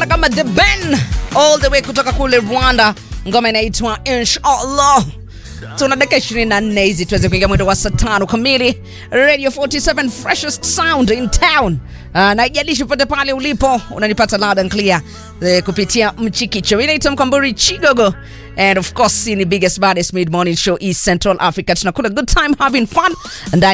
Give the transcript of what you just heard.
anajulikana kama The Ben, all the way kutoka kule Rwanda. Ngoma inaitwa Inshallah. Tuna dakika 24 hizi tuweze kuingia mwendo wa saa 5 kamili. Radio 47 freshest sound in town. Na haijalishi pote pale ulipo, unanipata loud and clear kupitia Mchikicho. Inaitwa Mkamburi Chigogo. And of course, the biggest baddest mid-morning show is Central Africa. Tunakula good time, having fun. And